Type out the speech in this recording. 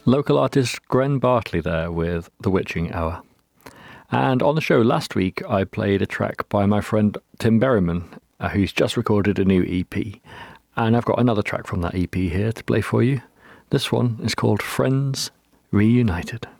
Local artist Gren Bartley there with The Witching Hour. And on the show last week, I played a track by my friend Tim Berryman, who's just recorded a new EP. And I've got another track from that EP here to play for you. This one is called Friends Reunited.